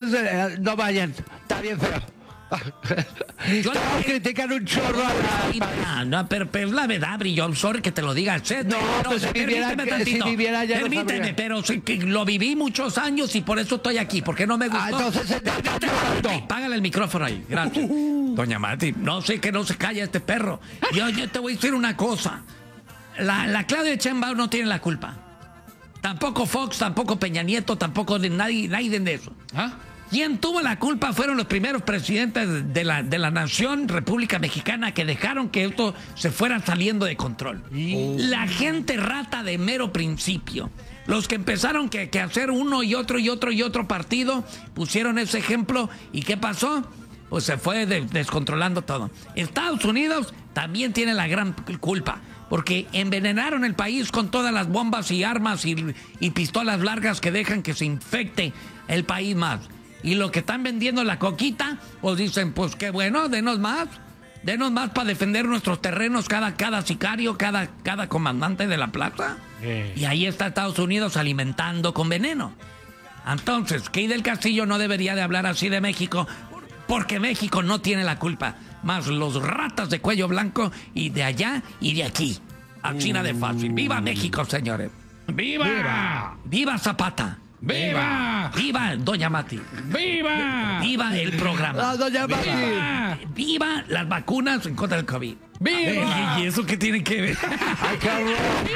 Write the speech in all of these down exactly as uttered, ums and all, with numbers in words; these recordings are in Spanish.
entonces eh, no vayan. Está bien feo. Yo Todos le- critican un chorro a la... No, no, pero, pero es la verdad, Brillón. Sorry que te lo diga. Sé- No, pues si viviera permíteme que- tantito. si viviera ya no Permíteme, sabría. pero sí que lo viví muchos años y por eso estoy aquí, porque no me gustó. Ah, entonces está llorando. Págale el micrófono ahí, gracias. Doña Mati, no sé que no se calla este perro. Yo, yo te voy a decir una cosa. La, la Claudia Sheinbaum no tiene la culpa. Tampoco Fox, tampoco Peña Nieto, tampoco de nadie, nadie de eso. ¿Ah? Quien tuvo la culpa fueron los primeros presidentes de la, de la nación, República Mexicana, que dejaron que esto se fuera saliendo de control. La gente rata de mero principio. Los que empezaron que, que hacer uno y otro y otro y otro partido, pusieron ese ejemplo. ¿Y qué pasó? Pues se fue de- descontrolando todo. Estados Unidos también tiene la gran culpa, porque envenenaron el país con todas las bombas y armas y, y pistolas largas que dejan que se infecte el país más. Y lo que están vendiendo la coquita, pues dicen, pues qué bueno, denos más. Denos más para defender nuestros terrenos, cada, cada sicario, cada, cada comandante de la plaza. Eh. Y ahí está Estados Unidos alimentando con veneno. Entonces, Key del Castillo no debería de hablar así de México, porque México no tiene la culpa. Más los ratas de cuello blanco y de allá y de aquí. Así nada de fácil. ¡Viva México, señores! ¡Viva! ¡Viva Zapata! ¡Viva! ¡Viva Doña Mati! ¡Viva! ¡Viva el programa! Ah, doña Mati. ¡Viva! ¡Viva las vacunas en contra del COVID! ¡Viva! ¿Y eso qué tiene que ver? Ay, qué horror.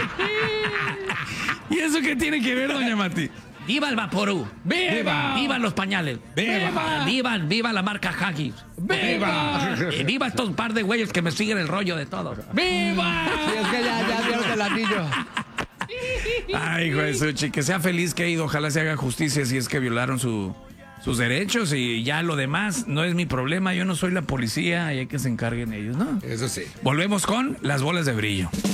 ¿Y eso qué tiene que ver, doña Mati? ¡Viva el Vaporú! ¡Viva! ¡Viva los pañales! ¡Viva! ¡Viva, viva la marca Haggis! ¡Viva! Eh, ¡Viva estos par de güeyes que me siguen el rollo de todo! ¡Viva! Sí, es que ya, ya vieron el anillo. Ay, Jesuchi, que sea feliz, querido. Ojalá se haga justicia si es que violaron su, sus derechos y ya lo demás no es mi problema. Yo no soy la policía y hay que se encarguen ellos, ¿no? Eso sí. Volvemos con las bolas de brillo.